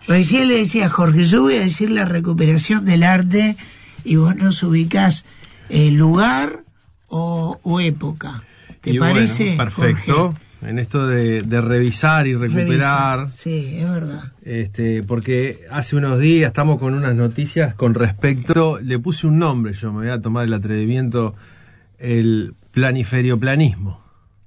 Recién le decía a Jorge, yo voy a decir la recuperación del arte y vos nos ubicás lugar o época. ¿Te parece? Bueno, perfecto. Jorge? En esto de revisar y recuperar. Sí, es verdad. Porque hace unos días estamos con unas noticias con respecto, le puse un nombre, yo me voy a tomar el atrevimiento, el planiferioplanismo.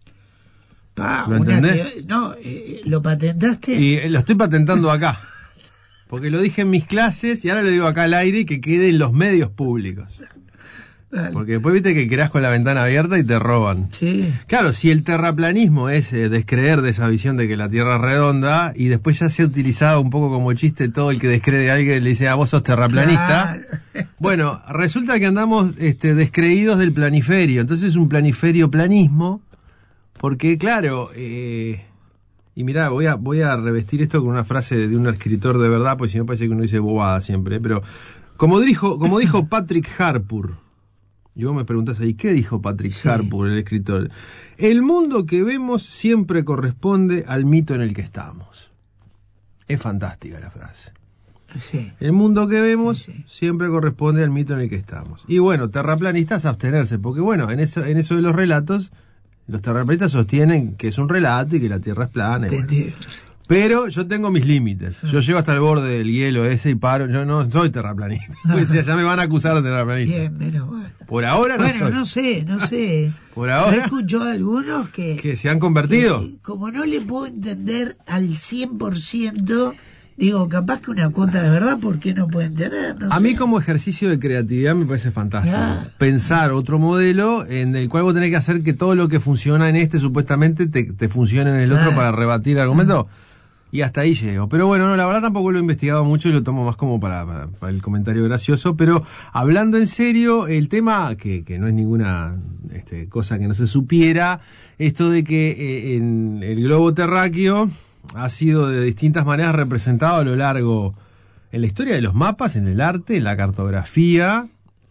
¿Lo entendés? ¿Lo patentaste? Y lo estoy patentando acá. Porque lo dije en mis clases y ahora lo digo acá al aire y que quede en los medios públicos. Dale. Porque después viste que quedás con la ventana abierta y te roban. Sí. Claro, si el terraplanismo es descreer de esa visión de que la Tierra es redonda, y después ya se ha utilizado un poco como chiste todo el que descree de alguien le dice, vos sos terraplanista. Claro. Bueno, resulta que andamos descreídos del planiferio. Entonces es un planiferioplanismo, porque claro, y mirá, voy a revestir esto con una frase de un escritor de verdad, porque si no parece que uno dice bobada siempre, pero como dijo Patrick Harpur. Y vos me preguntás ahí, ¿qué dijo Patrick Harpur, el escritor? El mundo que vemos siempre corresponde al mito en el que estamos. Es fantástica la frase. Sí. El mundo que vemos siempre corresponde al mito en el que estamos. Y bueno, terraplanistas abstenerse, porque bueno, en eso de los relatos, los terraplanistas sostienen que es un relato y que la Tierra es plana. Y bueno. Pero yo tengo mis límites. Yo llego hasta el borde del hielo ese y paro. Yo no soy terraplanista. Pues ya me van a acusar de terraplanista. Bien, pero bueno. Por ahora no soy. No sé. Por ahora. Yo escucho a algunos que se han convertido. Como no le puedo entender al 100%, digo, capaz que una cuota de verdad, ¿por qué no pueden tener? No a sé. mí como ejercicio de creatividad me parece fantástico. Pensar otro modelo en el cual vos tenés que hacer que todo lo que funciona en supuestamente te funcione en el otro para rebatir el argumento. Y hasta ahí llego. Pero bueno, la verdad tampoco lo he investigado mucho y lo tomo más como para el comentario gracioso. Pero hablando en serio, el tema, que no es ninguna cosa que no se supiera, esto de que en el globo terráqueo ha sido de distintas maneras representado a lo largo, en la historia de los mapas, en el arte, en la cartografía,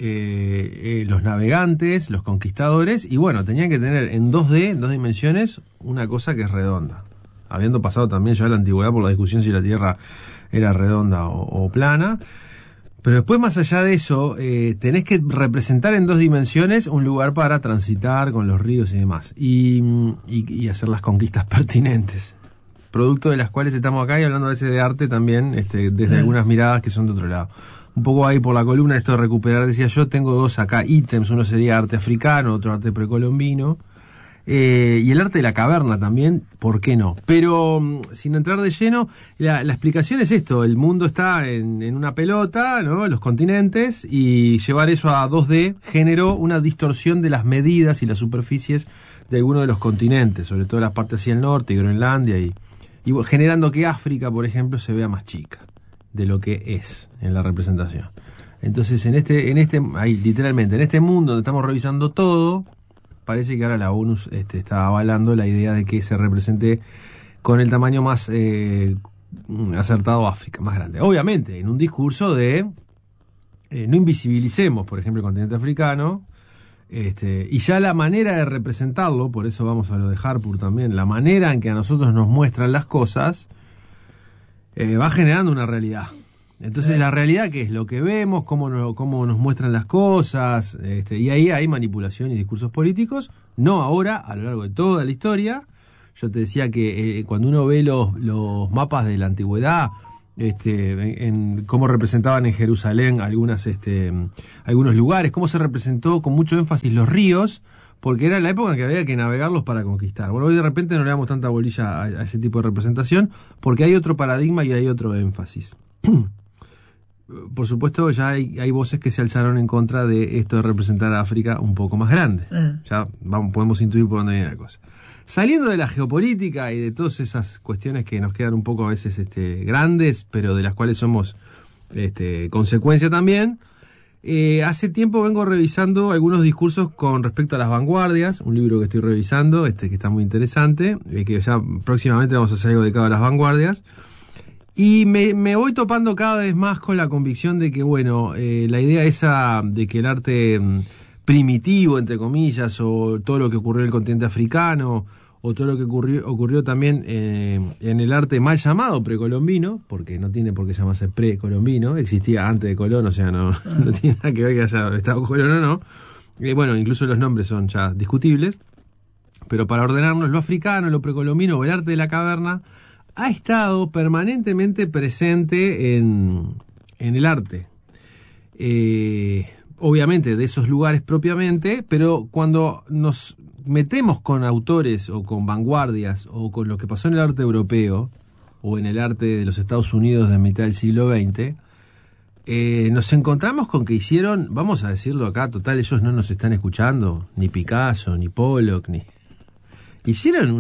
los navegantes, los conquistadores, y bueno, tenían que tener en 2D, en 2 dimensiones, una cosa que es redonda. Habiendo pasado también ya la antigüedad por la discusión si la Tierra era redonda o plana. Pero después, más allá de eso, tenés que representar en 2 dimensiones un lugar para transitar con los ríos y demás. Y hacer las conquistas pertinentes. Producto de las cuales estamos acá y hablando a veces de arte también, desde algunas miradas que son de otro lado. Un poco ahí por la columna, esto de recuperar, decía yo, tengo 2 acá ítems. Uno sería arte africano, otro arte precolombino. Y el arte de la caverna también, ¿por qué no? Pero sin entrar de lleno, la explicación es esto: el mundo está en una pelota, ¿no? Los continentes, y llevar eso a 2D generó una distorsión de las medidas y las superficies de algunos de los continentes, sobre todo las partes hacia el norte y Groenlandia, y generando que África, por ejemplo, se vea más chica de lo que es en la representación. Entonces, ahí, literalmente, en este mundo donde estamos revisando todo, parece que ahora la ONU está avalando la idea de que se represente con el tamaño más acertado África, más grande. Obviamente, en un discurso de no invisibilicemos, por ejemplo, el continente africano, y ya la manera de representarlo, por eso vamos a lo de Harpur también, la manera en que a nosotros nos muestran las cosas, va generando una realidad. Entonces, la realidad, ¿qué es? Lo que vemos, cómo nos muestran las cosas, y ahí hay manipulación y discursos políticos, no ahora, a lo largo de toda la historia. Yo te decía que cuando uno ve los mapas de la antigüedad, en cómo representaban en Jerusalén algunos lugares, cómo se representó con mucho énfasis los ríos, porque era la época en que había que navegarlos para conquistar. Bueno, hoy de repente no le damos tanta bolilla a ese tipo de representación, porque hay otro paradigma y hay otro énfasis. Por supuesto, ya hay voces que se alzaron en contra de esto de representar a África un poco más grande. Ya podemos intuir por dónde viene la cosa. Saliendo de la geopolítica y de todas esas cuestiones que nos quedan un poco a veces grandes, pero de las cuales somos consecuencia también, hace tiempo vengo revisando algunos discursos con respecto a las vanguardias, un libro que estoy revisando, que está muy interesante, que ya próximamente vamos a hacer algo dedicado a las vanguardias. Y me voy topando cada vez más con la convicción de que, bueno, la idea esa de que el arte primitivo, entre comillas, o todo lo que ocurrió en el continente africano, o todo lo que ocurrió también en el arte mal llamado precolombino, porque no tiene por qué llamarse precolombino, existía antes de Colón, o sea, no tiene nada que ver que haya estado Colón o no. Bueno, incluso los nombres son ya discutibles, pero para ordenarnos, lo africano, lo precolombino o el arte de la caverna ha estado permanentemente presente en el arte. Obviamente de esos lugares propiamente, pero cuando nos metemos con autores o con vanguardias o con lo que pasó en el arte europeo o en el arte de los Estados Unidos de mitad del siglo XX, nos encontramos con que hicieron, vamos a decirlo acá, total, ellos no nos están escuchando, ni Picasso, ni Pollock, hicieron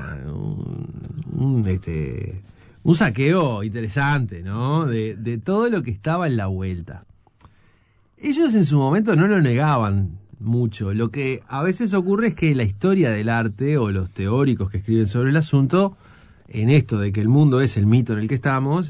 un saqueo interesante, ¿no? De todo lo que estaba en la vuelta. Ellos en su momento no lo negaban mucho. Lo que a veces ocurre es que la historia del arte o los teóricos que escriben sobre el asunto, en esto de que el mundo es el mito en el que estamos,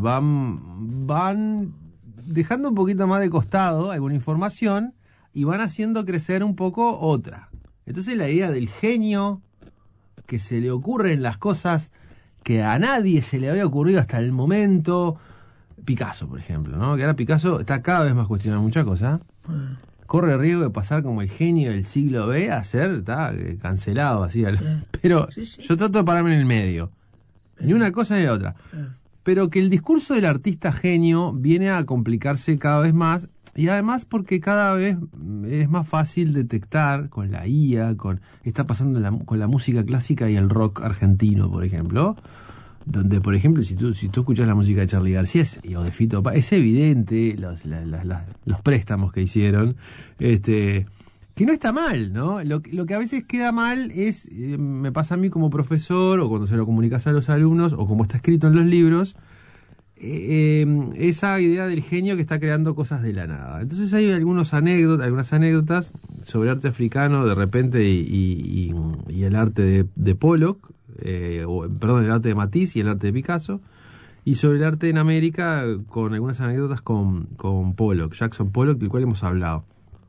van dejando un poquito más de costado alguna información y van haciendo crecer un poco otra. Entonces la idea del genio que se le ocurren las cosas que a nadie se le había ocurrido hasta el momento, Picasso, por ejemplo, ¿no? Que ahora Picasso está cada vez más cuestionando muchas cosas. Corre el riesgo de pasar como el genio del siglo B a ser, está cancelado así. Pero yo trato de pararme en el medio. Ni una cosa ni la otra. Pero que el discurso del artista genio viene a complicarse cada vez más, y además porque cada vez es más fácil detectar con la IA, está pasando con la música clásica y el rock argentino, por ejemplo, donde, por ejemplo, si tú escuchas la música de Charly García o de Fito Páez, es evidente los préstamos que hicieron, que no está mal, ¿no? Lo que a veces queda mal es, me pasa a mí como profesor, o cuando se lo comunicas a los alumnos, o como está escrito en los libros, esa idea del genio que está creando cosas de la nada. Entonces hay algunas anécdotas sobre arte africano de repente y el arte de Pollock, el arte de Matisse y el arte de Picasso, y sobre el arte en América con algunas anécdotas con Pollock, Jackson Pollock, del cual hemos hablado.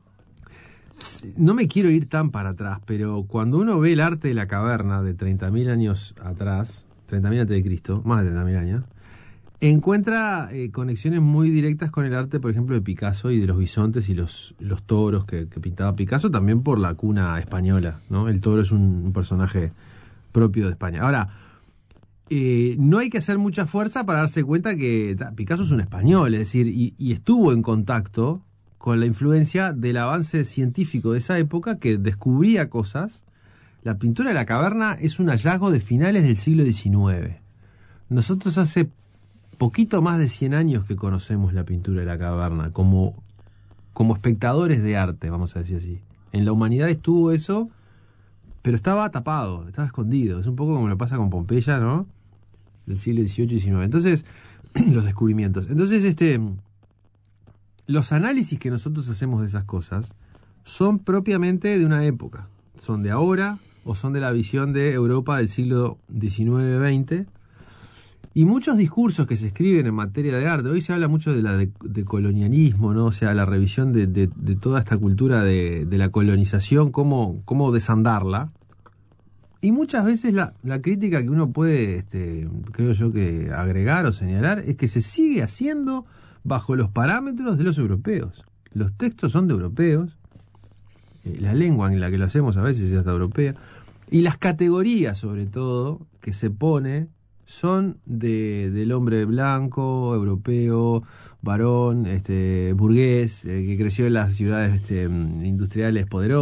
No me quiero ir tan para atrás, pero cuando uno ve el arte de la caverna de 30.000 años atrás, 30.000 antes de Cristo, más de 30.000 años, encuentra conexiones muy directas con el arte, por ejemplo, de Picasso y de los bisontes y los toros que pintaba Picasso, también por la cuna española, ¿no? El toro es un personaje propio de España. Ahora, no hay que hacer mucha fuerza para darse cuenta que Picasso es un español, es decir, y estuvo en contacto con la influencia del avance científico de esa época que descubría cosas. La pintura de la caverna es un hallazgo de finales del siglo XIX. Nosotros hace poquito más de 100 años que conocemos la pintura de la caverna como espectadores de arte, vamos a decir así. En la humanidad estuvo eso, pero estaba tapado, estaba escondido. Es un poco como lo pasa con Pompeya, ¿no? Del siglo XVIII y XIX. Entonces, los descubrimientos. Entonces, los análisis que nosotros hacemos de esas cosas son propiamente de una época. Son de ahora o son de la visión de Europa del siglo XIX-XX. Y muchos discursos que se escriben en materia de arte, hoy se habla mucho de colonialismo, ¿no? O sea, la revisión de toda esta cultura de la colonización, cómo desandarla. Y muchas veces la crítica que uno puede, creo yo, que agregar o señalar es que se sigue haciendo bajo los parámetros de los europeos. Los textos son de europeos, la lengua en la que lo hacemos a veces es hasta europea, y las categorías, sobre todo, que se pone son del hombre blanco, europeo, varón, burgués, que creció en las ciudades industriales poderosas.